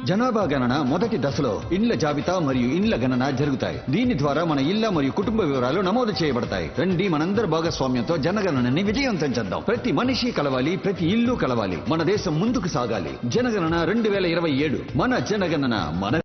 జనాభా గణన మొదటి దశలో ఇండ్ల జాబితా మరియు ఇండ్ల గణన జరుగుతాయి. దీని ద్వారా మన ఇళ్ల మరియు కుటుంబ వివరాలు నమోదు చేయబడతాయి. రండి మనందరి భాగస్వామ్యంతో జనగణనని విజయవంతం చేద్దాం. ప్రతి మనిషి కలవాలి, ప్రతి ఇల్లు కలవాలి. మన దేశం ముందుకు సాగాలి. జనగణన 2027 మన జనగణన మన